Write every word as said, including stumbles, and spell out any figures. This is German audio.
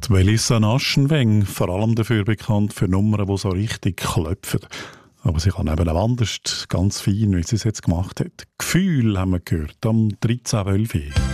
Die Melissa Naschenweng, vor allem dafür bekannt für Nummern, die so richtig klopfen. Aber sie kann eben auch anders, ganz fein, wie sie es jetzt gemacht hat. Gefühl haben wir gehört, am dreizehn Uhr elf.